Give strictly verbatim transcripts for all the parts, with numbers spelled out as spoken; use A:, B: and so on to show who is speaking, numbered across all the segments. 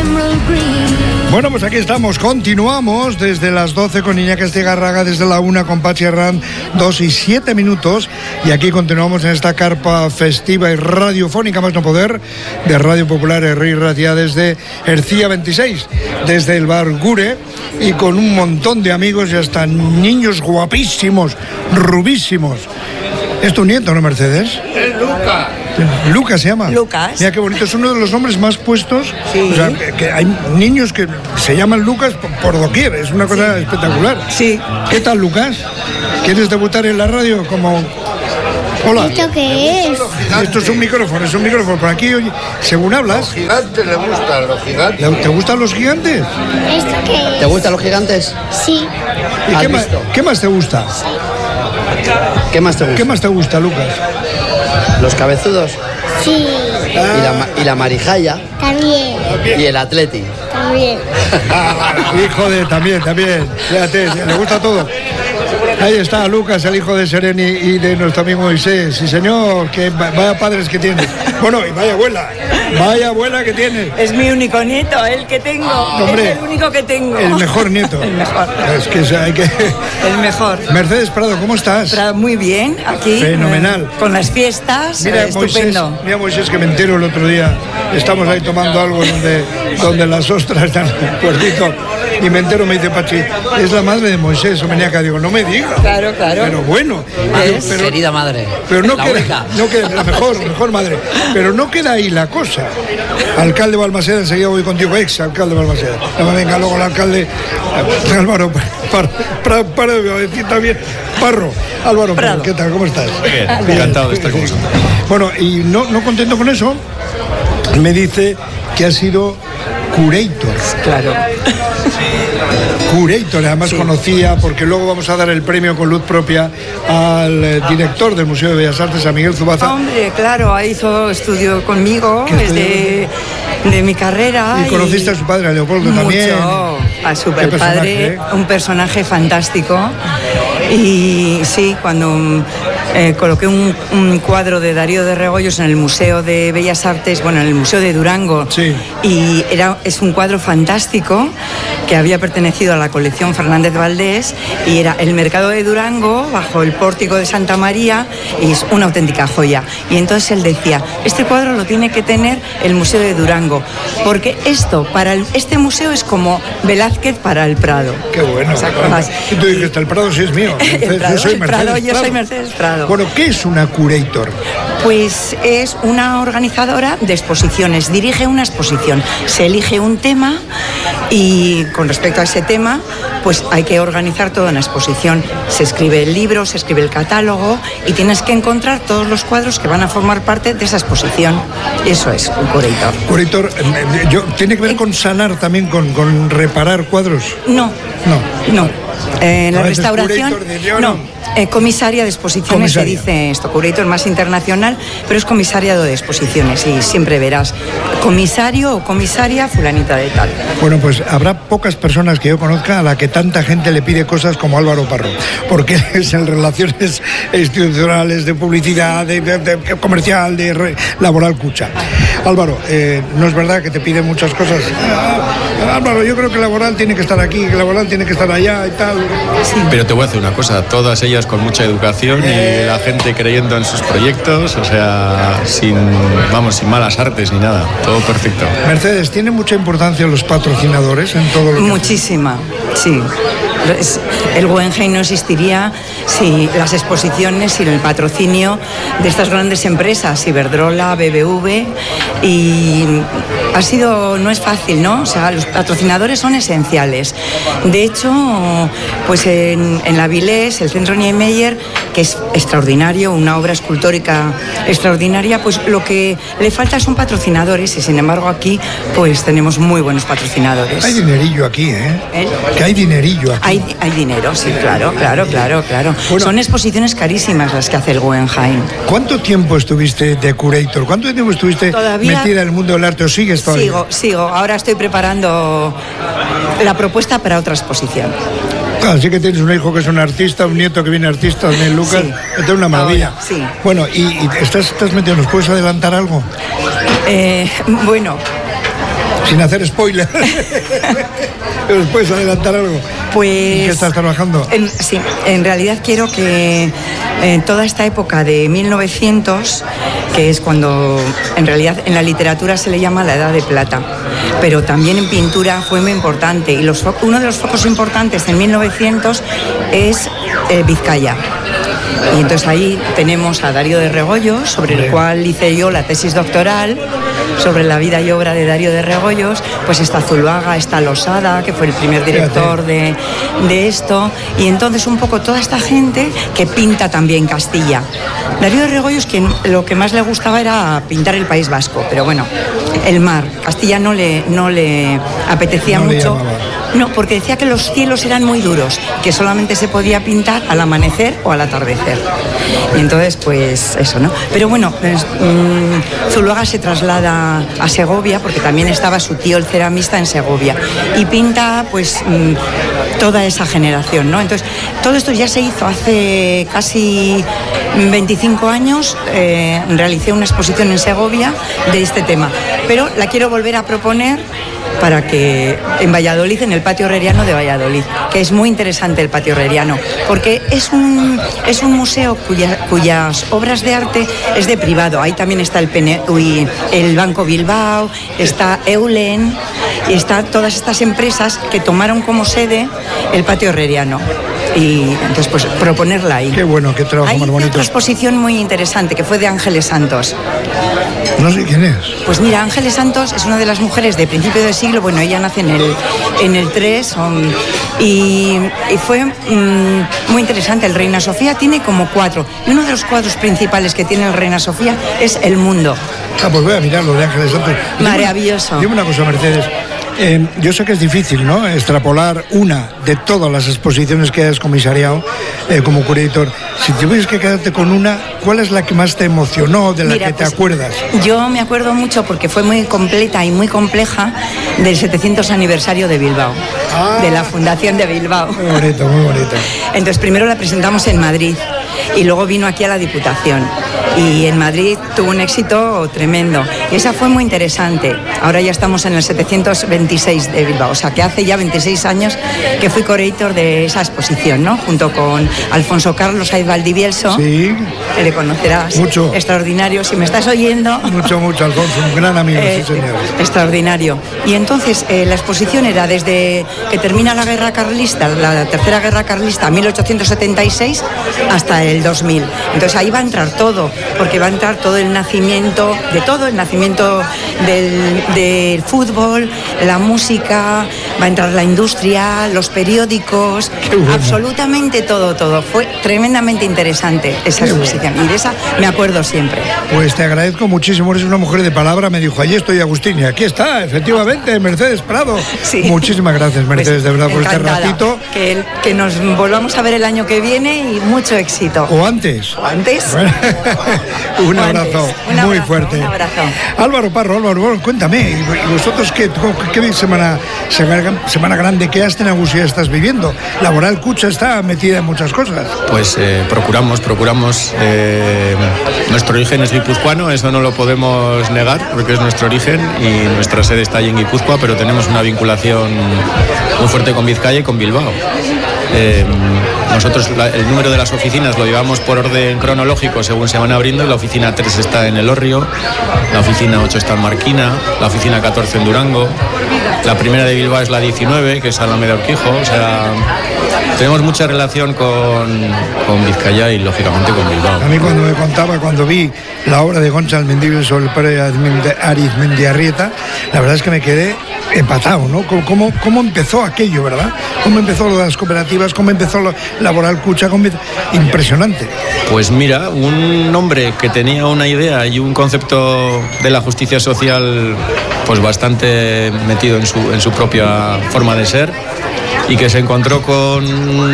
A: Bueno, pues aquí estamos, continuamos desde las doce con Iñaki Astigarraga, desde la una con Pachi Herrán, dos y siete minutos, y aquí continuamos en esta carpa festiva y radiofónica más no poder de Radio Popular Herri Ratia desde Ercilla veintiséis, desde el bar Gure, y con un montón de amigos y hasta niños guapísimos, rubísimos. ¿Es tu nieto, no, Mercedes?
B: Es Lucas.
A: Lucas se llama.
C: Lucas.
A: Mira qué bonito, es uno de los nombres más puestos.
C: Sí.
A: O sea, que, que hay niños que se llaman Lucas por, por doquier, es una cosa sí. espectacular.
C: Sí.
A: ¿Qué tal, Lucas? ¿Quieres debutar en la radio como...? Hola.
D: ¿Esto qué es?
A: Esto es un micrófono, es un micrófono. Por aquí, oye, según hablas...
B: Los gigantes le gustan, los gigantes.
A: ¿Te gustan los gigantes?
D: ¿Esto qué es?
E: ¿Te gustan los gigantes?
D: Sí.
A: ¿Y
E: ¿Has
A: qué más,
E: visto?
A: qué más te gusta?
E: ¿Qué más te gusta?
A: ¿Qué más te gusta, Lucas?
E: Los cabezudos
D: Sí.
E: y la, ma- y la marijaya
D: También.
E: y el atleti.
D: También.
A: Hijo de, también, también. Fíjate, le gusta todo. Ahí está Lucas, el hijo de Sereni y de nuestro amigo Moisés. Sí, señor, que vaya padres que tienes. Bueno, y vaya abuela. Vaya abuela que tienes.
C: Es mi único nieto, el que tengo.
A: Hombre,
C: es el único que tengo.
A: El mejor nieto.
C: El mejor.
A: Es que hay que...
C: El mejor.
A: Mercedes Prado, ¿cómo estás?
C: Pero muy bien, aquí.
A: Fenomenal.
C: eh, con las fiestas.
A: Mira,
C: eh,
A: Moisés,
C: estupendo.
A: mira Moisés, que me entero el otro día. Estamos ahí tomando algo donde, donde las ostras están en el puertito. Y me entero, me dice Pachi, es la madre de Moisés, Omeniaca. Digo, no me digas.
C: Claro, claro.
A: Pero bueno.
C: Es
A: Pero,
E: Querida madre.
A: pero no
E: la
A: queda,
E: única.
A: no queda, la mejor, mejor madre. Pero no queda ahí la cosa. Alcalde Balmaseda, enseguida voy contigo, ex alcalde Balmaseda. No me venga luego el alcalde eh, Álvaro Parro, para, para, decir también Parro. Álvaro Parro,
C: Prado.
A: ¿qué tal? ¿Cómo estás?
F: Bien, encantado de estar con vosotros.
A: Bueno, y no, no contento con eso, me dice que ha sido curator.
C: Claro.
A: Curator, además
C: Sí.
A: conocía, porque luego vamos a dar el premio con luz propia al eh, director del Museo de Bellas Artes, a Miguel Zubaza.
C: Hombre, claro, hizo estudio conmigo
A: ¿Qué
C: desde de mi carrera.
A: Y conociste a su padre, a Leopoldo,
C: mucho,
A: también.
C: a su
A: Qué personaje,
C: padre,
A: ¿eh?
C: un personaje fantástico. Y sí, cuando eh, coloqué un, un cuadro de Darío de Regoyos en el Museo de Bellas Artes, bueno, en el Museo de Durango,
A: Sí.
C: y era, es un cuadro fantástico que había pertenecido a la colección Fernández Valdés, y era el mercado de Durango bajo el pórtico de Santa María, y es una auténtica joya. Y entonces él decía, este cuadro lo tiene que tener el Museo de Durango, porque esto para el- este museo es como Velázquez para el Prado.
A: Qué bueno.
C: O sea, cosas-
A: Y tú dijiste, el Prado sí es mío.
C: El Prado,
A: yo soy
C: el
A: Mercedes
C: Prado, yo soy Mercedes Prado.
A: Bueno, ¿qué es una curator?
C: Pues es una organizadora de exposiciones, dirige una exposición, se elige un tema y con respecto a ese tema, pues hay que organizar toda una exposición. Se escribe el libro, se escribe el catálogo y tienes que encontrar todos los cuadros que van a formar parte de esa exposición. Eso es un curator.
A: Curator, eh, yo, ¿tiene que ver con sanar también, con, con reparar cuadros?
C: No,
A: No.
C: no. Eh, en la
A: A veces
C: restauración,
A: curator de yo
C: no.
A: no.
C: Eh, comisaria de exposiciones
A: Comisaria.
C: se dice esto, curator más internacional, pero es comisariado de exposiciones y siempre verás comisario o comisaria fulanita de tal.
A: Bueno, pues habrá pocas personas que yo conozca a la que tanta gente le pide cosas como Álvaro Parro, porque es en relaciones institucionales, de publicidad, de, de- de comercial, de re- laboral cucha. Álvaro, eh, no es verdad que te piden muchas cosas. Ah, Álvaro, yo creo que laboral tiene que estar aquí, que laboral tiene que estar allá y tal.
F: Pero te voy a decir una cosa, todas ellas con mucha educación y la gente creyendo en sus proyectos, o sea, sin, vamos, sin malas artes ni nada, todo perfecto.
A: Mercedes, ¿tiene mucha importancia los patrocinadores en todo lo que
C: Muchísima, sí. Es- El Guggenheim no existiría si las exposiciones, sin el patrocinio de estas grandes empresas, Iberdrola, B B V, y ha sido, no es fácil, ¿no? O sea, los patrocinadores son esenciales. De hecho, pues en, en la Vilés, el Centro Niemeyer, que es extraordinario, una obra escultórica extraordinaria, pues lo que le falta son patrocinadores, y sin embargo aquí, pues tenemos muy buenos patrocinadores.
A: Hay dinerillo aquí, ¿eh?
C: ¿Eh?
A: Que hay dinerillo aquí.
C: Hay, hay dinero, sí, claro, claro, claro, claro.
A: Bueno.
C: Son exposiciones carísimas las que hace el Guggenheim.
A: ¿Cuánto tiempo estuviste de curator? ¿Cuánto tiempo estuviste
C: Todavía-
A: metida en el mundo del arte o sigues todavía?
C: Sigo, sigo. Ahora estoy preparando la propuesta para otra exposición.
A: Claro, sí que tienes un hijo que es un artista, un nieto que viene artista también, Lucas.
C: Sí.
A: Esto es una maravilla.
C: Ahora, sí.
A: Bueno, y, y estás, estás metido, ¿nos puedes adelantar algo?
C: Eh, bueno,
A: sin hacer spoiler. ¿Nos puedes adelantar algo?
C: Pues...
A: ¿En qué estás trabajando?
C: En, sí, en realidad quiero que en toda esta época de mil novecientos, que es cuando en realidad en la literatura se le llama la Edad de Plata, pero también en pintura fue muy importante, y los, uno de los focos importantes en mil novecientos es eh, Vizcaya. Y entonces ahí tenemos a Darío de Regoyos, sobre el cual hice yo la tesis doctoral, sobre la vida y obra de Darío de Regoyos. Pues está Zuluaga, está Losada, que fue el primer director de, de esto, y entonces un poco toda esta gente que pinta también Castilla. Darío de Regoyos, quien lo que más le gustaba era pintar el País Vasco, pero bueno, el mar, Castilla no le, no le apetecía
A: no
C: mucho.
A: Le
C: no, porque decía que los cielos eran muy duros, que solamente se podía pintar al amanecer o al atardecer. Y entonces, pues eso, ¿no? Pero bueno, pues, mmm, Zuluaga se traslada a Segovia, porque también estaba su tío el ceramista en Segovia, y pinta pues mmm, toda esa generación, ¿no? Entonces, todo esto ya se hizo hace casi veinticinco años. Eh, realicé una exposición en Segovia de este tema, pero la quiero volver a proponer para que en Valladolid, en el Patio Herreriano de Valladolid, que es muy interesante el Patio Herreriano, porque es un, es un museo cuya, cuyas obras de arte es de privado. Ahí también está el, P N U I, el Banco Bilbao, está Eulen, y están todas estas empresas que tomaron como sede el Patio Herreriano. Y entonces pues proponerla ahí.
A: Qué bueno, qué trabajo
C: hay
A: más bonito.
C: Otra exposición muy interesante que fue de Ángeles Santos.
A: No sé quién es.
C: Pues mira, Ángeles Santos es una de las mujeres de principio del siglo. Bueno, ella nace en el, en el tres um, y, y fue um, muy interesante. El Reina Sofía tiene como cuatro, y uno de los cuadros principales que tiene el Reina Sofía es El Mundo.
A: Ah, pues voy a mirarlo de Ángeles Santos.
C: Maravilloso.
A: Dime una cosa, Mercedes. Eh, yo sé que es difícil, ¿no?, extrapolar una de todas las exposiciones que has comisariado eh, como curator. Si tuvieras que quedarte con una, ¿cuál es la que más te emocionó, de la
C: Mira,
A: que te
C: pues,
A: acuerdas?
C: Yo me acuerdo mucho porque fue muy completa y muy compleja del setecientos aniversario de Bilbao,
A: ah,
C: de la Fundación de Bilbao.
A: Muy bonito, muy bonito.
C: Entonces primero la presentamos en Madrid y luego vino aquí a la Diputación, y en Madrid tuvo un éxito tremendo y esa fue muy interesante. Ahora ya estamos en el setecientos veintiséis de Bilbao, o sea que hace ya veintiséis años que fui curator de esa exposición, ¿no?, junto con Alfonso Carlos Saiz Valdivielso,
A: sí,
C: que le conocerás,
A: mucho,
C: extraordinario, si me estás oyendo.
A: Mucho, mucho, Alfonso, un gran amigo,
C: eh,
A: sí señor.
C: Extraordinario. Y entonces eh, la exposición era desde que termina la guerra carlista, la tercera guerra carlista, mil ochocientos setenta y seis, hasta el dos mil. Entonces ahí va a entrar todo, porque va a entrar todo el nacimiento de todo, el nacimiento del, del fútbol, la música, va a entrar la industria, los periódicos,
A: bueno,
C: absolutamente todo, todo. Fue tremendamente interesante esa exposición, y de esa me acuerdo siempre.
A: Pues te agradezco muchísimo, eres una mujer de palabra. Me dijo, allí estoy, Agustín, y aquí está, efectivamente, Mercedes Prado.
C: Sí.
A: Muchísimas gracias, Mercedes,
C: Pues,
A: de verdad, por este
C: encantada.
A: ratito.
C: Que, que nos volvamos a ver el año que viene y mucho éxito.
A: O antes.
C: ¿O antes?
A: Bueno, un
C: O
A: abrazo
C: antes. Un
A: muy
C: abrazo,
A: fuerte.
C: un abrazo.
A: Álvaro Parro, Álvaro, bueno, cuéntame, ¿y vosotros qué, qué semana, semana grande, qué hasta en Angusia estás viviendo? Laboral Cucha está metida en muchas cosas.
F: Pues eh, procuramos, procuramos. Eh, nuestro origen es guipuzcoano, eso no lo podemos negar, porque es nuestro origen y nuestra sede está allí en Guipúzcoa, pero tenemos una vinculación muy fuerte con Vizcaya y con Bilbao. Eh, nosotros la, el número de las oficinas lo llevamos por orden cronológico según se van abriendo. La oficina tres está en Elorrio, la oficina ocho está en Marquina, la oficina catorce en Durango, la primera de Bilbao es la diecinueve, que es Alameda Urquijo. O sea, tenemos mucha relación con, con Vizcaya y lógicamente con Bilbao.
A: A mí cuando me contaba, cuando vi la obra de Gonzalo Mendívil sobre el padre Arizmendiarrieta, la verdad es que me quedé empatado, ¿no? ¿Cómo, cómo empezó aquello, verdad? ¿Cómo empezó lo de las cooperativas? ¿Cómo empezó lo Laboral Cucha? ¿Cómo empezó? Impresionante.
F: Pues mira, un hombre que tenía una idea y un concepto de la justicia social pues bastante metido en su, en su propia forma de ser, y que se encontró con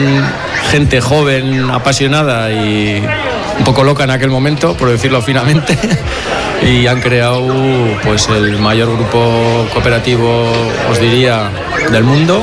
F: gente joven, apasionada y un poco loca en aquel momento, por decirlo finamente, y han creado pues el mayor grupo cooperativo, os diría, del mundo,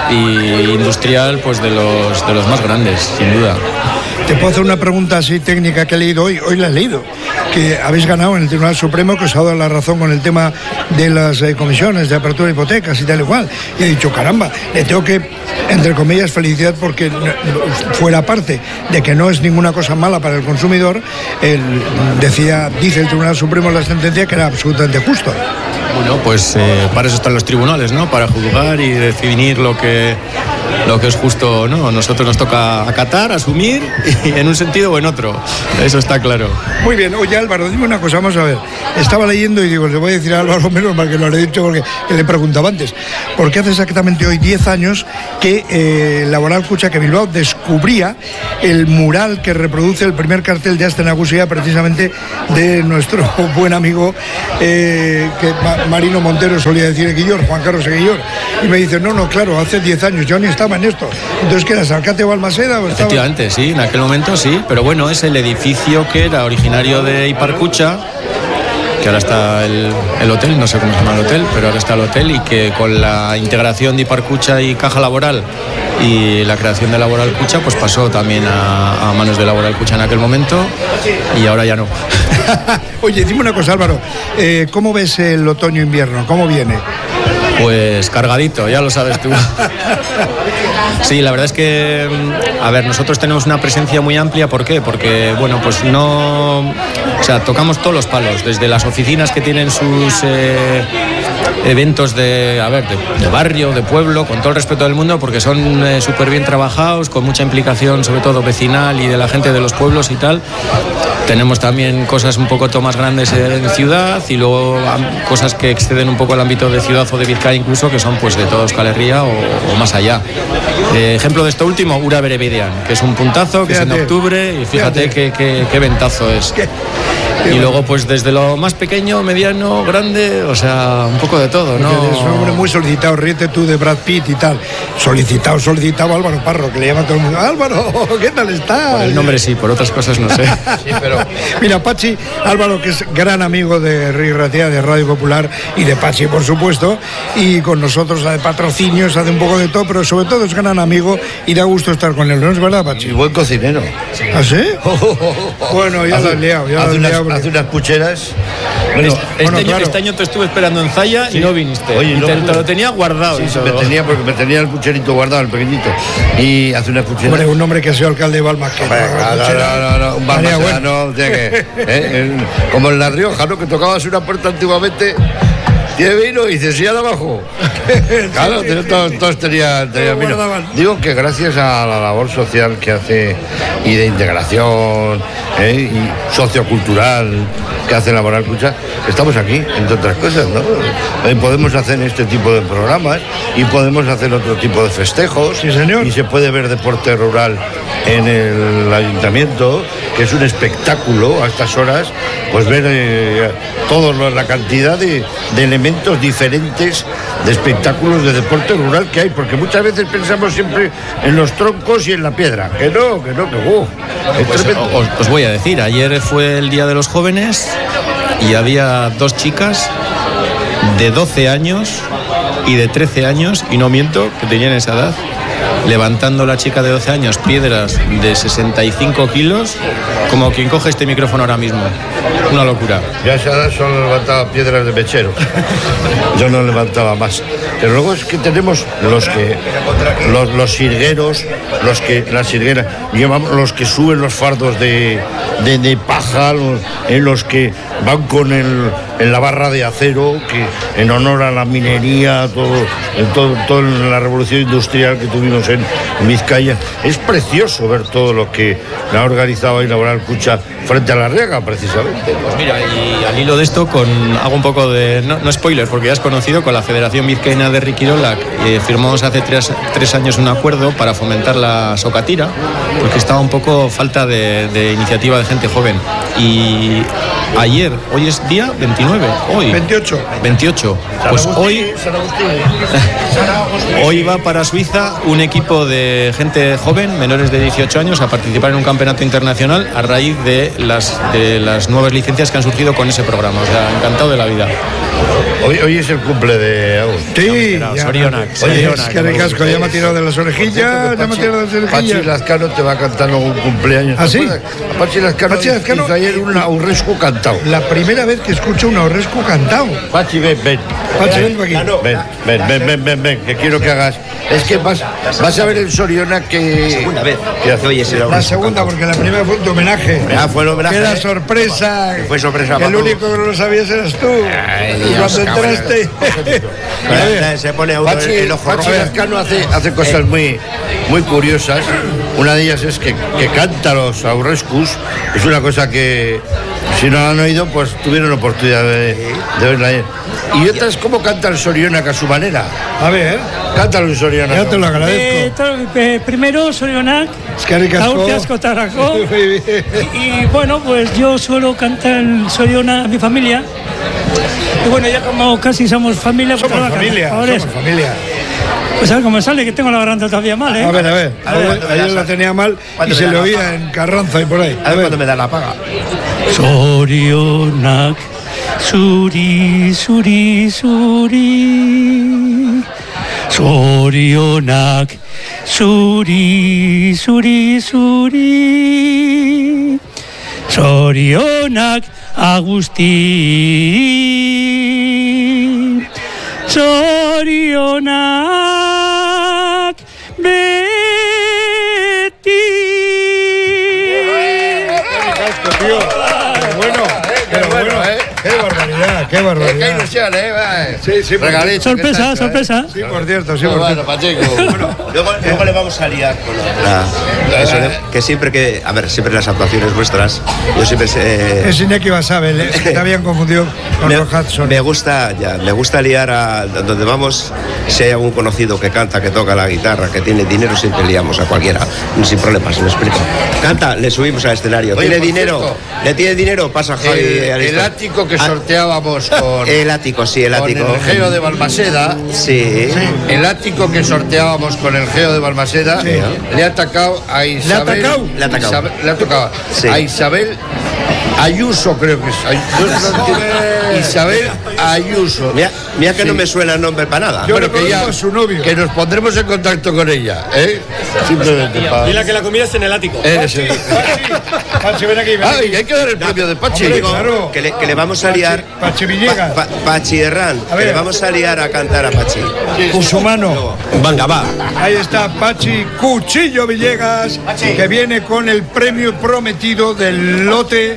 F: y industrial pues de los, de los más grandes, sin duda.
A: Te puedo hacer una pregunta así técnica que he leído hoy, hoy la he leído. que habéis ganado en el Tribunal Supremo, que os ha dado la razón con el tema de las eh, comisiones de apertura de hipotecas y tal y cual. Y he dicho, caramba, le tengo que, entre comillas, felicidad, porque fuera parte de que no es ninguna cosa mala para el consumidor, el, decía, dice el Tribunal Supremo en la sentencia que era absolutamente justo.
F: Bueno, pues eh, para eso están los tribunales, ¿no? Para juzgar y definir lo que, lo que es justo o no. A nosotros nos toca acatar, asumir, y en un sentido o en otro. Eso está claro.
A: Muy bien. Oye, Álvaro, dime una cosa, vamos a ver. Estaba leyendo y digo, le voy a decir a Álvaro, menos mal que lo he dicho porque que le preguntaba antes. Porque hace exactamente hoy diez años que eh, Laboral Kutxa, que Bilbao descubría el mural que reproduce el primer cartel de Aste Nagusia, precisamente de nuestro buen amigo eh, que Marino Montero solía decir Eguillor, Juan Carlos Eguillor, y me dice, no, no, claro, hace diez años yo ni estaba en esto. Entonces, ¿qué eras, Alcate Balmaseda? O estaba...
F: Efectivamente, sí, en aquel momento sí, pero bueno, es el edificio que era originario de Ipar Kutxa, que ahora está el, el hotel, no sé cómo se llama el hotel, pero ahora está el hotel, y que con la integración de Ipar Kutxa y Caja Laboral y la creación de Laboral Kutxa, pues pasó también a, a manos de Laboral Kutxa en aquel momento, y ahora ya no.
A: Oye, dime una cosa, Álvaro, eh, ¿cómo ves el otoño-invierno? ¿Cómo viene?
F: Pues cargadito, ya lo sabes tú. Sí, la verdad es que, a ver, nosotros tenemos una presencia muy amplia. ¿Por qué? Porque, bueno, pues no... O sea, tocamos todos los palos, desde las oficinas que tienen sus eh, eventos de, a ver, de, de barrio, de pueblo, con todo el respeto del mundo, porque son eh, súper bien trabajados, con mucha implicación, sobre todo vecinal y de la gente de los pueblos y tal. Tenemos también cosas un poco más grandes en ciudad, y luego cosas que exceden un poco el ámbito de ciudad o de Vizcaya incluso, que son pues de toda Euskal Herria o, o más allá. Eh, ejemplo de esto último, Ura Berebidean, que es un puntazo, que fíjate, es en octubre, y fíjate qué, qué, qué ventazo es. ¿Qué? Y luego pues desde lo más pequeño, mediano, grande, o sea, un poco de todo, ¿no?
A: Es un hombre muy solicitado, ríete tú de Brad Pitt y tal. Solicitado, solicitado Álvaro Parro, que le llama todo el mundo. Álvaro, ¿qué tal estás?
F: Por el nombre sí, por otras cosas no sé.
A: Sí, pero... Mira, Pachi, Álvaro, que es gran amigo de Rick Ratia, de Radio Popular, y de Pachi, por supuesto, y con nosotros de patrocinios, hace un poco de todo, pero sobre todo es gran amigo y da gusto estar con él, ¿no es verdad, Pachi?
B: Y buen cocinero.
A: ¿Ah, sí? Bueno, ya lo has liado, ya lo has liado.
B: Hace unas pucheras.
F: Bueno, este, bueno, año, claro. este año te estuve esperando en Zaya, sí, y no viniste. Oye, y no, te, te lo tenía guardado.
B: Sí, sí, me tenía, porque me tenía el pucherito guardado, el pequeñito. Y hace unas pucheras.
A: Hombre, un hombre que ha sido alcalde de Balmaseda.
B: No, no, no, no, un Balmaseda, no, o sea que, ¿eh? Como en La Rioja, ¿no? Que tocabas una puerta antiguamente. ¿Tiene vino? Y dices, sí, abajo. Claro, todos, todos tenían, tenían vino. Digo que gracias a la labor social que hace, y de integración, ¿eh? Y sociocultural que hace Laboral Kutxa, estamos aquí, entre otras cosas, ¿no? Eh, podemos hacer este tipo de programas y podemos hacer otro tipo de festejos.
A: Sí, señor.
B: Y se puede ver deporte rural en el ayuntamiento, que es un espectáculo a estas horas, pues ver eh, toda la cantidad de, de elementos diferentes de espectáculos de deporte rural que hay, porque muchas veces pensamos siempre en los troncos y en la piedra, que no, que no, que uh, es
F: pues,
B: tremendo.
F: Os, os voy a decir, ayer fue el Día de los Jóvenes y había dos chicas de doce años y de trece años, y no miento, que tenían esa edad, levantando la chica de doce años piedras de sesenta y cinco kilos, como quien coge este micrófono ahora mismo. Una locura.
B: Ya a esa edad solo levantaba piedras de mechero. Yo no levantaba más. Pero luego es que tenemos los que los, los sirgueros, los que las sirgueras, llevamos los que suben los fardos de, de, de paja, los, en los que van con el en la barra de acero, que en honor a la minería, todo, en todo, todo en la revolución industrial que tuvimos en Vizcaya. Es precioso ver todo lo que ha organizado y Laboral Kutxa frente a la Riega, precisamente.
F: Pues mira, y al hilo de esto, con hago un poco de, no, no spoiler, porque ya has conocido, con la Federación Vizcaína de Riquirola, eh, firmamos hace tres, tres años un acuerdo para fomentar la socatira, porque estaba un poco falta de, de iniciativa de gente joven. Y ayer, hoy es día veintinueve, hoy.
A: veintiocho.
F: veintiocho. Pues hoy, hoy va para Suiza un equipo de gente joven, menores de dieciocho años, a participar en un campeonato internacional a raíz de las, de las nuevas licencias que han surgido con ese programa. O sea, encantado de la vida.
B: Hoy, hoy es el cumple de Agus.
A: Sí, ya.
F: Sorionak,
A: Oye,
F: Sorionak,
A: es que ricasco, ya me ha tirado de las orejillas, ya me ha tirado de las
B: Pachi
A: orejillas.
B: Lazcano te va a cantar un cumpleaños.
A: ¿Ah,
B: ¿te
A: sí?
B: acuerdas? Pachi Lazcano,
A: Pachi Lazcano
B: hizo ayer un aurrescu cantado.
A: La primera vez que escucho un ahorrescu cantado.
B: Pachi, ven, ven.
A: Pachi, ven por aquí.
B: Ven, ven, ven, ven, ven, ven, que quiero que hagas. Es que vas, vas a ver el Soriona que.
G: La segunda vez
B: que hace.
G: Oye, será
A: La segunda, porque la primera fue tu homenaje.
G: Ah, fue el homenaje,
A: Que era
G: ¿eh?
A: sorpresa.
G: Fue sorpresa
A: Que el
G: para
A: único que no lo sabías eras tú.
G: Ay,
A: Y
G: Dios,
A: cuando entraste.
G: Eh, Se pone a uno
B: Pachi,
G: el ojo
B: Pachi
G: rojo.
B: Lazcano hace, hace cosas muy, muy curiosas. Una de ellas es que, que canta los aurrescus. Es una cosa que, si no la han oído, pues tuvieron oportunidad de, de verla ayer. Y otra es cómo canta el Sorionak a su manera.
A: A ver,
B: Cántalo el Sorionak.
A: ya te lo
H: Eh,
A: agradezco.
H: to- eh, primero, Sorionak,
A: Es que ricasco.
H: Gaur te asko tarako.
A: Muy bien.
H: Y bueno, pues yo suelo cantar el Sorionak a mi familia. Y bueno, ya como casi somos familia, pues
A: Somos
H: ahora
A: familia,
H: canto. Ahora
A: somos
H: es-
A: familia.
H: Pues a ver cómo sale, que tengo la garganta todavía mal, ¿eh?
A: A ver, a ver.
G: A ver, ¿cuándo me
A: Ayer
G: das
A: la
G: a-
A: tenía mal y
G: cuándo
A: se
G: me
A: le
G: das la
A: oía en Carranza y por ahí.
G: A ver cuándo me da la paga.
H: Sorionak, zuri, zuri, zuri. Sorionak, zuri, zuri, zuri. Sorionak, Agustin. Sorionak, beti.
A: Ricasco, tío. Qué bueno, pero bueno,
B: ¿eh?
A: qué barbaridad, qué
B: Qué
A: barbaridad.
B: ilusión, ¿eh? Va.
A: Sí, sí, por-
B: Regalito,
H: Sorpresa,
B: ¿qué tal,
H: sorpresa.
A: Sí, por cierto, sí,
B: eh?
A: por
B: Bueno,
A: cierto.
B: Pacheco.
G: Luego, luego le vamos a liar con otra. Eso de- que siempre que, a ver, siempre las actuaciones vuestras, yo siempre sé.
A: Es Iñaki Basabel, es que te habían confundido con
G: Me,
A: Roy Hudson.
G: me gusta, ya, me gusta liar a donde vamos. Si hay algún conocido que canta, que toca la guitarra, que tiene dinero, siempre liamos a cualquiera, sin problemas, me explico. Canta, le subimos al escenario.
B: Oye,
G: ¿Tiene
B: por
G: dinero?
B: cierto,
G: ¿Le tiene dinero? Pasa Javi.
B: El,
G: al
B: el
G: instante.
B: ático que
G: Ah,
B: sorteábamos con,
G: El ático, sí, el
B: con
G: ático.
B: el Geo de Balmaseda.
G: Sí.
B: El ático que sorteábamos con el Geo de Balmaseda le ha atacado a Isabel.
A: atacado?
G: Le ha atacado.
B: Isabel- le ha tocado
G: Sí.
B: a Isabel Ayuso, creo que es. Ay- no, no, Isabel Ayuso.
G: Mira, mira que
B: Sí.
G: no me suena el nombre para nada.
A: Yo
B: Bueno,
A: le
B: que,
A: conozco
B: ya,
A: a su novio.
B: que nos pondremos en contacto con ella, ¿eh? Simplemente para.
I: Dile que la comida es en el ático.
B: Eso.
A: Pachi, ven aquí, ven
B: Ah,
A: aquí.
B: y hay que dar el premio de Pachi.
A: Hombre, claro.
G: Que le, que le vamos a liar.
A: Pachi Villegas.
G: Pa- pa- Pachi Herrán, que
A: ver.
G: le vamos a liar a cantar a Pachi.
A: Cusumano.
G: Venga, va.
A: Ahí está Pachi Cuchillo Villegas, que viene con el premio prometido del lote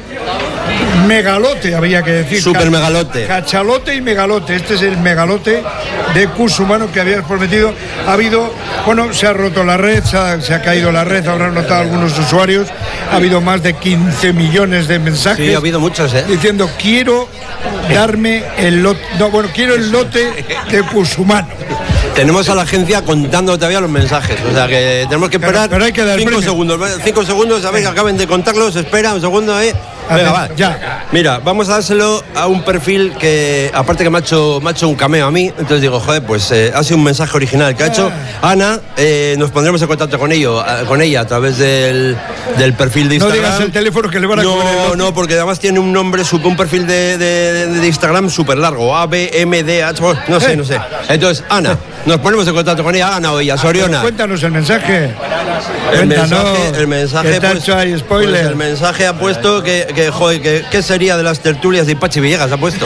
A: megalote, había que decir.
G: Super
A: Ca-
G: megalote.
A: Cachalote y megalote. Este es el megalote de Cusumano que habías prometido. Ha habido, bueno, se ha roto la red, se ha, se ha caído la red, habrán notado algunos usuarios. Ha habido más de quince millones de mensajes.
G: Sí, ha habido muchos, ¿eh?
A: Diciendo, quiero darme el lote. No, bueno, quiero el lote de Cusumano.
J: Tenemos a la agencia contando todavía los mensajes, o sea que tenemos que
A: Pero-
J: esperar
A: pero hay que dar
J: cinco
A: premio.
J: segundos, ¿vale? cinco segundos, a ver que acaben de contarlos, espera un segundo, eh. Venga, va.
A: Ya.
J: Mira, vamos a dárselo a un perfil que, aparte que me ha hecho, me ha hecho un cameo a mí, entonces digo, joder, pues eh, ha sido un mensaje original que ha hecho Ana, eh, nos pondremos en contacto con, ello, a- con ella a través del, del perfil de
A: No
J: Instagram.
A: digas el teléfono que le van a comer el
J: No,
A: lote.
J: no, porque además tiene un nombre, su- un perfil de, de- de Instagram súper largo, A, B, M, D, H, bueno, no sé, no sé. Entonces, Ana, nos ponemos en contacto con ella, Ana o ella, Soriona.
A: Cuéntanos el mensaje.
J: El
A: Cuéntanos.
J: mensaje, el mensaje,
A: Que te ha
J: pues,
A: hecho ahí spoiler.
J: pues el mensaje ha puesto que, que joder, que, ¿qué sería de las tertulias de Pachi Villegas? Ha puesto.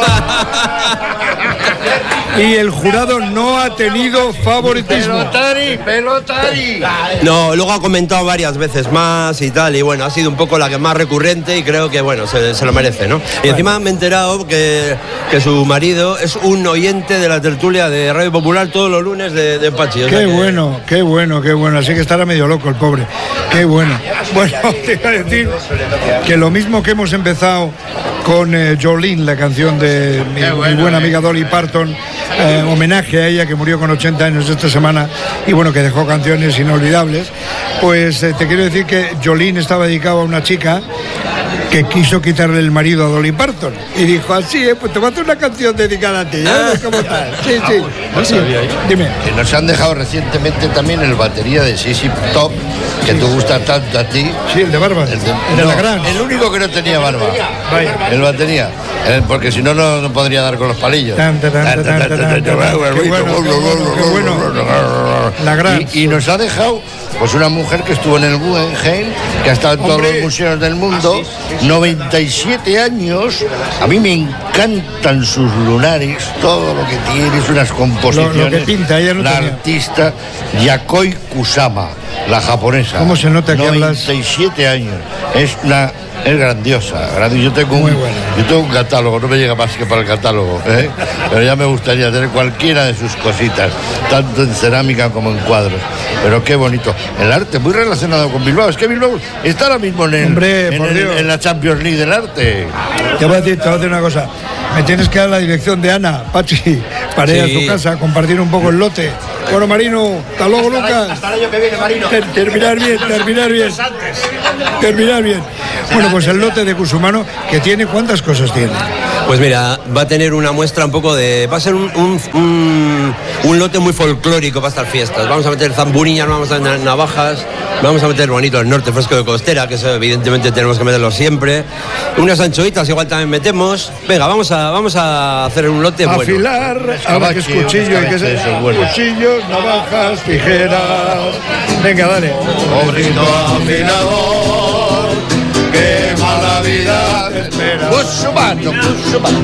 A: Y el jurado no ha tenido favoritismo.
B: Pelotari, pelotari.
J: No, luego ha comentado varias veces más y tal, y bueno, ha sido un poco la que más recurrente y creo que, bueno, se, se lo merece, ¿no? Y encima me he enterado que, que su marido es un oyente de la tertulia de Radio Popular todos los lunes de, de Pachi. o sea
A: Qué
J: que-
A: bueno, qué bueno, qué bueno. Así que estará medio loco el pobre. Qué bueno. Bueno, te iba a decir que lo mismo que hemos empezado con eh, Jolene, la canción de mi, mi buena amiga Dolly Parton, eh, homenaje a ella que murió con ochenta años esta semana y bueno, que dejó canciones inolvidables. Pues eh, te quiero decir que Jolene estaba dedicado a una chica que quiso quitarle el marido a Dolly Parton. Y dijo, así, eh, pues te voy a hacer una canción dedicada a ti. ¿Ya ves cómo tal? Sí, sí.
B: No
A: sí.
B: sabía yo.
A: Dime.
B: Que nos han dejado recientemente también el batería de Z Z Top, que te gusta tanto a ti.
A: Sí, el de barba.
B: El, de,
A: el, de
B: no,
A: la gran.
B: el único que no tenía barba.
A: Vaya.
B: El batería. El, porque si no, no, no podría dar con los palillos.
A: Tanta, tanta, tanta, tanta. Qué bueno, qué bueno. La gran.
B: Y, y nos ha dejado pues una mujer que estuvo en el Guggenheim, que ha estado en todos
A: Hombre.
B: los museos del mundo, noventa y siete años. A mí me encantan sus lunares, todo lo que tiene, es unas composiciones.
A: Lo, lo que pinta, ella no
B: La
A: tenía.
B: artista Yayoi Kusama, la japonesa.
A: ¿Cómo se nota que hablas?
B: noventa y siete años. Es una es grandiosa. Yo tengo un, yo tengo un catálogo, no me llega más que para el catálogo, ¿eh? Pero ya me gustaría tener cualquiera de sus cositas, tanto en cerámica como en cuadros. Pero qué bonito. El arte muy relacionado con Bilbao. Es que Bilbao está ahora mismo en, el,
A: Hombre,
B: en,
A: por
B: el-
A: Dios.
B: en la Champions League del arte.
A: Te voy a decir, te voy a decir una cosa. Me tienes que dar la dirección de Ana, Pachi, para ir
J: Sí.
A: a tu casa, compartir un poco el lote. Bueno, Marino, hasta luego, Lucas.
E: Hasta el año que viene, Marino.
A: Ter- terminar bien, terminar bien. Terminar bien. Bueno, pues el lote de Cusumano, que tiene, ¿cuántas cosas tiene?
J: Pues mira, va a tener una muestra un poco de... Va a ser un, un, un, un lote muy folclórico para estas fiestas. Vamos a meter zamburiñas, vamos a meter navajas, vamos a meter bonito del norte, fresco de costera, que eso evidentemente tenemos que meterlo siempre. Unas anchoitas igual también metemos. Venga, vamos a, vamos a hacer un lote bueno.
A: Afilar, ahora que es cuchillo, y que es
B: Eso es bueno.
A: cuchillos, navajas, tijeras. Venga, dale.
B: Obrito afilador, qué mala vida. Cusumano, Cusumano.